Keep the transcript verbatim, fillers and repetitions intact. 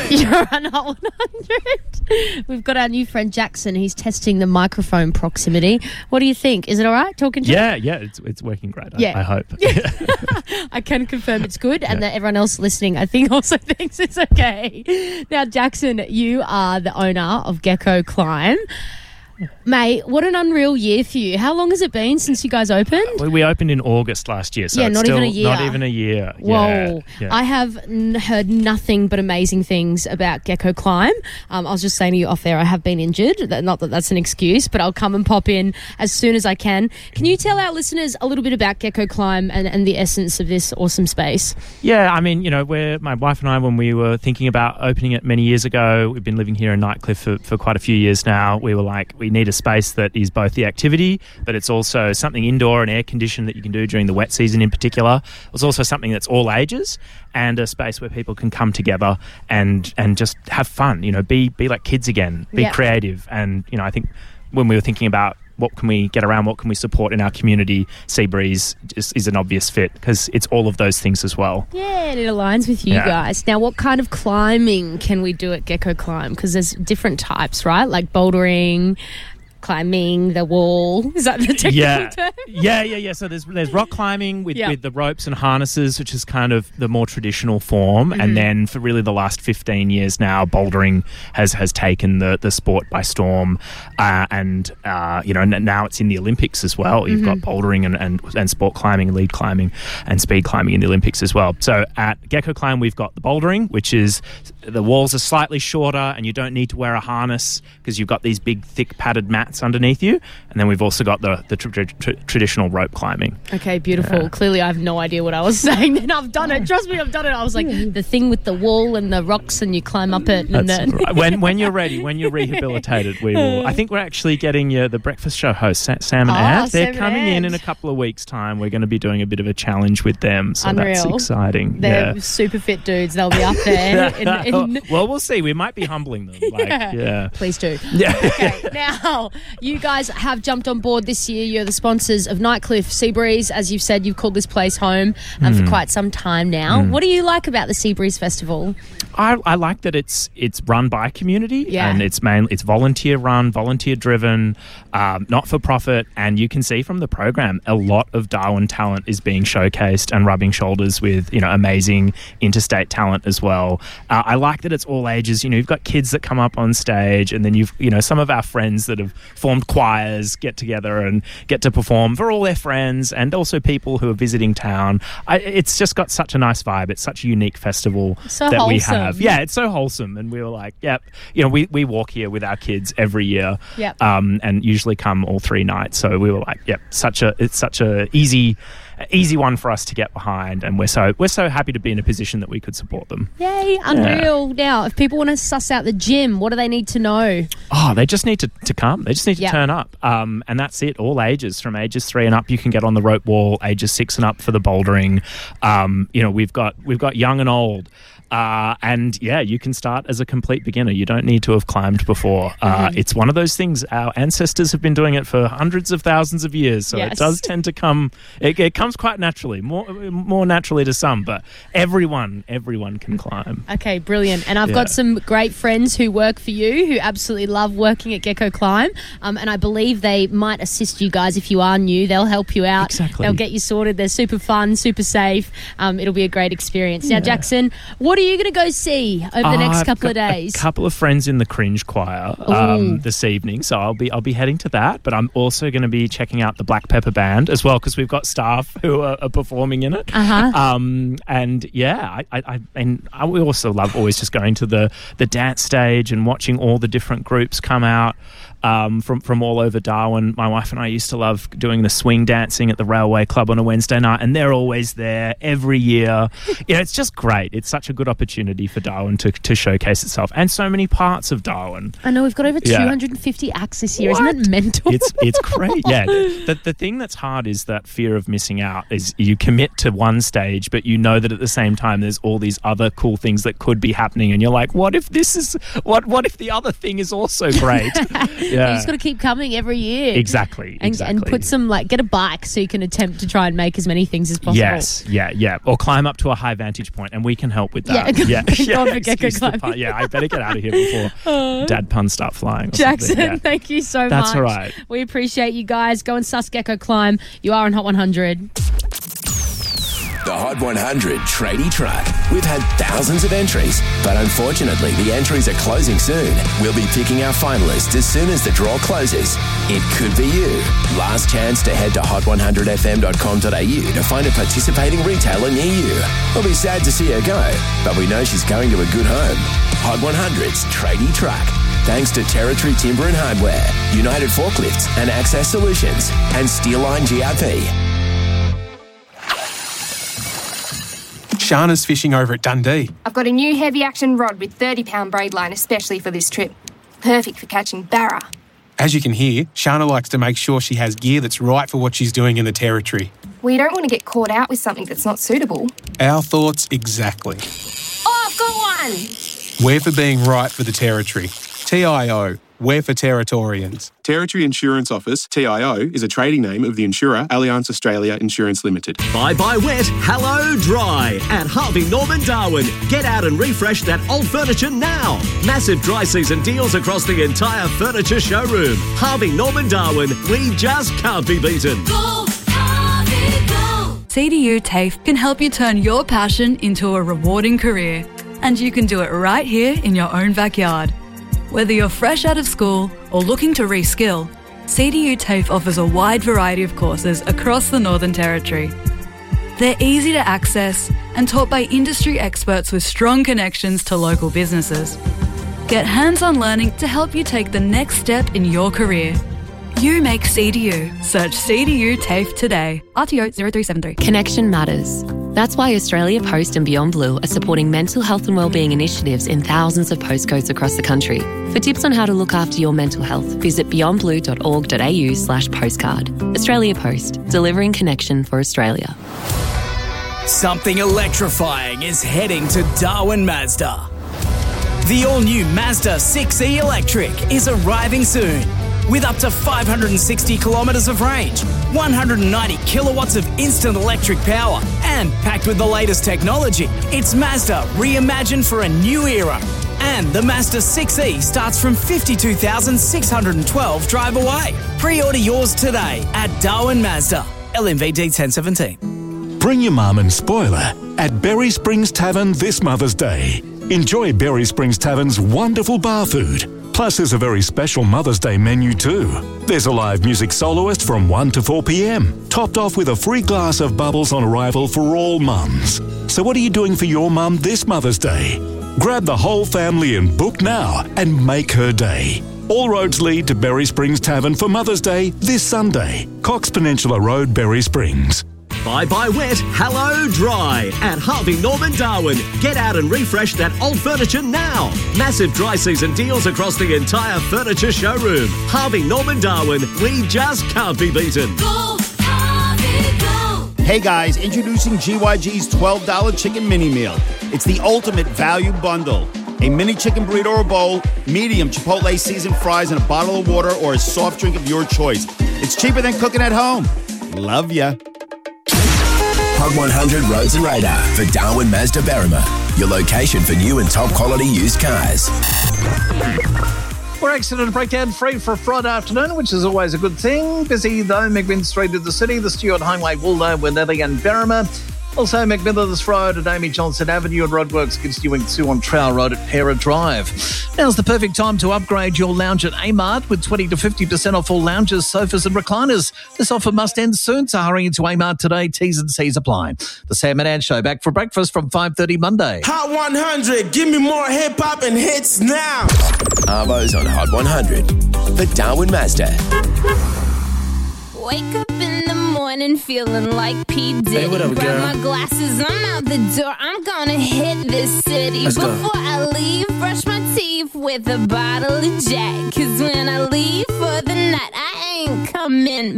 You're on Hot one hundred. We've got our new friend Jackson. He's testing the microphone proximity. What do you think? Is it all right talking to Yeah, you? yeah, it's it's working great. I, Yeah. I hope. I can confirm it's good, and Yeah. that everyone else listening, I think, also thinks it's okay. Now, Jackson, you are the owner of Gecko Climb. Mate, what an unreal year for you. How long has it been since you guys opened? we, we opened in August last year, so Yeah, it's not still even a year. not even a year. Whoa. Yeah, yeah. I have n- heard nothing but amazing things about Gecko Climb. Um, I was just saying to you off there, I have been injured. That, not that that's an excuse, but I'll come and pop in as soon as I can. Can you tell our listeners a little bit about Gecko Climb and, and the essence of this awesome space? Yeah, I mean, you know, we're, my wife and I, when we were thinking about opening it many years ago, we've been living here in Nightcliff for, for quite a few years now. We were like, we need a space that is both the activity, but it's also something indoor and air conditioned that you can do during the wet season in particular. It's also something that's all ages and a space where people can come together and and just have fun, you know, be be like kids again, be Yeah. creative. And, you know, I think when we were thinking about what can we get around, what can we support in our community, Seabreeze is, is an obvious fit because it's all of those things as well. Yeah, and it aligns with you Yeah. guys. Now, what kind of climbing can we do at Gecko Climb? Because there's different types, right? Like bouldering, climbing the wall. Is that the technical Yeah, term? yeah, yeah, yeah. So there's there's rock climbing with, Yeah. with the ropes and harnesses, which is kind of the more traditional form. Mm-hmm. And then for really the last fifteen years now, bouldering has has taken the, the sport by storm. Uh, and uh, you know, n- now it's in the Olympics as well. You've got Mm-hmm. bouldering and, and and sport climbing, lead climbing, and speed climbing in the Olympics as well. So at Gecko Climb, we've got the bouldering, which is the walls are slightly shorter, and you don't need to wear a harness because you've got these big, thick padded mats underneath you. And then we've also got the, the tr- tr- traditional rope climbing. Okay, beautiful. Yeah. Clearly, I have no idea what I was saying. Then I've done it. Trust me, I've done it. I was like, the thing with the wall and the rocks, and you climb up it. And That's then right. when when you're ready, when you're rehabilitated, we will. I think we're actually getting uh, the breakfast show host Sa- Sam and Oh, Ant. They're Sam and coming in Ant. in a couple of weeks' time. We're going to be doing a bit of a challenge with them, so that's Unreal. exciting. they're Yeah. super fit dudes. They'll be up there. in, in, well, we'll see. We might be humbling them. Like, Yeah. yeah. Please do. Yeah. Okay, now you guys have jumped on board this year. You're the sponsors of Nightcliff, Seabreeze. As you've said, you've called this place home um, Hmm. for quite some time now. What do you like about the Seabreeze Festival? I, I like that it's it's run by community Yeah. and it's mainly it's volunteer run, volunteer driven, um, not for profit, and you can see from the program a lot of Darwin talent is being showcased and rubbing shoulders with, you know, amazing interstate talent as well. Uh, I like that it's all ages. You know, you've got kids that come up on stage, and then you've you know some of our friends that have formed choirs get together and get to perform for all their friends, and also people who are visiting town. I, it's just got such a nice vibe. It's such a unique festival So that we wholesome. have. Yeah, it's so wholesome, and we were like, yep. You know, we, we walk here with our kids every year, Yep. um, and usually come all three nights. So we were like, yep, such a it's such a easy, easy one for us to get behind, and we're so we're so happy to be in a position that we could support them. Yay, unreal. Now, if people want to suss out the gym, what do they need to know? Oh, they just need to, to come. They just need to Yep. turn up. Um, and that's it. All ages, from ages three and up, you can get on the rope wall. Ages six and up for the bouldering. Um, you know, we've got we've got young and old. Uh, and yeah, you can start as a complete beginner. You don't need to have climbed before. Uh, Mm-hmm. It's one of those things. Our ancestors have been doing it for hundreds of thousands of years, so Yes. it does tend to come. It, it comes quite naturally, more more naturally to some, but everyone everyone can climb. Okay, brilliant. And I've Yeah. got some great friends who work for you who absolutely love working at Gecko Climb. Um, and I believe they might assist you guys if you are new. They'll help you out. Exactly. They'll get you sorted. They're super fun, super safe. Um, it'll be a great experience. Now, Yeah. Jackson, what are you going to go see over the next I've couple of got days? A couple of friends in the Cringe Choir Ooh. um, this evening, so I'll be I'll be heading to that. But I'm also going to be checking out the Black Pepper Band as well because we've got staff who are, are performing in it. Uh-huh. Um, and yeah, I, I, I and I also love always just going to the the dance stage and watching all the different groups come out. Um, from from all over Darwin. My wife and I used to love doing the swing dancing at the Railway Club on a Wednesday night, and they're always there every year. You know, it's just great. It's such a good opportunity for Darwin to, to showcase itself, and so many parts of Darwin. I know we've got over Yeah. two hundred fifty acts this year. What? Isn't that mental? It's it's great. Yeah. The, the thing that's hard is that fear of missing out is you commit to one stage, but you know that at the same time there's all these other cool things that could be happening, and you're like, what if this is what what if the other thing is also great? You Yeah. just got to keep coming every year. Exactly. And, exactly. and put some, like, get a bike so you can attempt to try and make as many things as possible. Yes, yeah, yeah. Or climb up to a high vantage point, and we can help with that. Yeah, yeah, thank yeah, God for gecko excuse the climbing. pun. Yeah, I better get out of here before dad puns start flying. Or Jackson, something. Yeah. thank you so That's much. all right. We appreciate you guys. Go and suss Gecko Climb. You are on Hot one hundred. The Hot one hundred Tradie Truck. We've had thousands of entries, but unfortunately the entries are closing soon. We'll be picking our finalists as soon as the draw closes. It could be you. Last chance to head to hot one hundred f m dot com dot a u to find a participating retailer near you. We'll be sad to see her go, but we know she's going to a good home. Hot one hundred's Tradie Truck. Thanks to Territory Timber and Hardware, United Forklifts and Access Solutions, and Steelline G R P. Shana's fishing over at Dundee. I've got a new heavy action rod with thirty pound braid line especially for this trip. Perfect for catching barra. As you can hear, Shana likes to make sure she has gear that's right for what she's doing in the Territory. We don't want to get caught out with something that's not suitable. Our thoughts exactly. Oh, I've got one! We're for being right for the Territory. T I O. We're for Territorians. Territory Insurance Office, T I O, is a trading name of the insurer Allianz Australia Insurance Limited. Bye bye wet, hello dry. At Harvey Norman Darwin, get out and refresh that old furniture now. Massive dry season deals across the entire furniture showroom. Harvey Norman Darwin, we just can't be beaten. Go, Harvey, go. C D U TAFE can help you turn your passion into a rewarding career. And you can do it right here in your own backyard. Whether you're fresh out of school or looking to reskill, C D U TAFE offers a wide variety of courses across the Northern Territory. They're easy to access and taught by industry experts with strong connections to local businesses. Get hands-on learning to help you take the next step in your career. You make C D U. Search C D U TAFE today. R T O zero three seven three. Connection matters. That's why Australia Post and Beyond Blue are supporting mental health and wellbeing initiatives in thousands of postcodes across the country. For tips on how to look after your mental health, visit beyond blue dot org dot a u slash postcard. Australia Post, delivering connection for Australia. Something electrifying is heading to Darwin Mazda. The all-new Mazda six E Electric is arriving soon. With up to five hundred sixty kilometres of range, one hundred ninety kilowatts of instant electric power, and packed with the latest technology, it's Mazda reimagined for a new era. And the Mazda six E starts from fifty-two thousand six hundred twelve drive away. Pre-order yours today at Darwin Mazda. L M V D ten seventeen. Bring your mum and spoil her at Berry Springs Tavern this Mother's Day. Enjoy Berry Springs Tavern's wonderful bar food. Plus, there's a very special Mother's Day menu too. There's a live music soloist from one to four p m, topped off with a free glass of bubbles on arrival for all mums. So what are you doing for your mum this Mother's Day? Grab the whole family and book now and make her day. All roads lead to Berry Springs Tavern for Mother's Day this Sunday. Cox Peninsula Road, Berry Springs. Bye bye wet, hello dry. At Harvey Norman Darwin, get out and refresh that old furniture now. Massive dry season deals across the entire furniture showroom. Harvey Norman Darwin, we just can't be beaten. Go, Harvey, go. Hey guys, introducing G Y G's twelve dollar chicken mini meal. It's the ultimate value bundle. A mini chicken burrito or bowl, medium Chipotle seasoned fries, and a bottle of water or a soft drink of your choice. It's cheaper than cooking at home. Love ya. Hot one hundred Roads and Radar for Darwin Mazda Berrima, your location for new and top quality used cars. We're accident breakdown free for Friday afternoon, which is always a good thing. Busy though, McMinn Street in the city, the Stuart Highway, Woolno, Winnelly and Berrima. Also, McMillan's Road at Amy Johnson Avenue and roadworks continuing to on Trowell Road at Pera Drive. Now's the perfect time to upgrade your lounge at Amart with twenty to fifty percent off all lounges, sofas and recliners. This offer must end soon, so hurry into Amart today. T's and C's apply. The Sam and Ann Show back for breakfast from five thirty Monday. Hot one hundred, give me more hip-hop and hits now. Arvo's on Hot one hundred for Darwin Mazda. Wake up in the morning feeling like P. Diddy. Hey, what up, Grab girl? my glasses, I'm out the door. I'm gonna hit this city. Let's go. Before I leave, brush my teeth with a bottle of Jack. Cause when I leave for the night, I ain't coming